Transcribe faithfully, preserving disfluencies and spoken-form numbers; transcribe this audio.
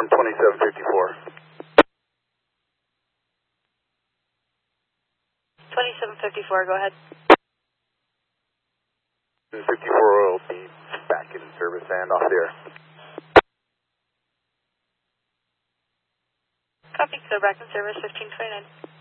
confirm twenty-seven fifty-four. twenty-seven fifty-four, go ahead. fifty-four will be back in service and off the air. Copy, so back in service, fifteen twenty-nine.